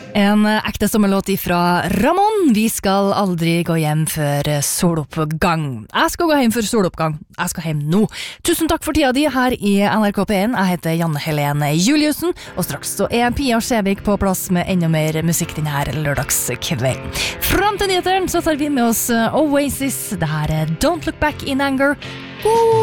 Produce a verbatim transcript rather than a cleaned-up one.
En ekte sommerlåt ifra Ramon. Vi skal aldri gå hjem før soloppgang. Jeg skal gå hjem før soloppgang. Jeg skal hjem nå. Tusen takk for tida di her i N R K P én. Jeg heter Janne Helene Juliussen, og straks så er Pia Skjevik på plass med enda mer musikk denne her lørdagskvelden. Fram til nyheteren så tar vi med oss Oasis. Det her er Don't Look Back in Anger. God